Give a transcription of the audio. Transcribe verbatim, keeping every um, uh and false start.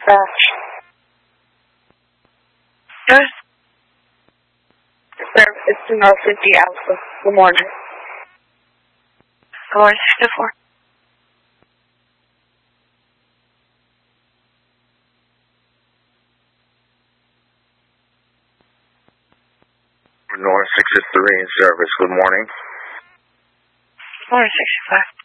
dispatch. Good. Sir, it's two North fifty Alpha. Good morning. Good morning, six to four. North six to three in service. Good morning. Good morning, six to five.